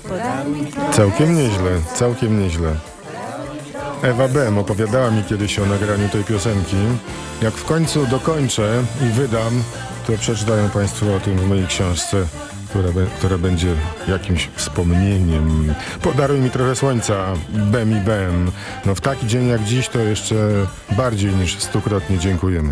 Całkiem nieźle, całkiem nieźle. Ewa Bem opowiadała mi kiedyś o nagraniu tej piosenki. Jak w końcu dokończę i wydam, to przeczytają Państwo o tym w mojej książce, która będzie jakimś wspomnieniem. Podaruj mi trochę słońca, Bem i Bem. No w taki dzień jak dziś to jeszcze bardziej niż 100-krotnie dziękujemy.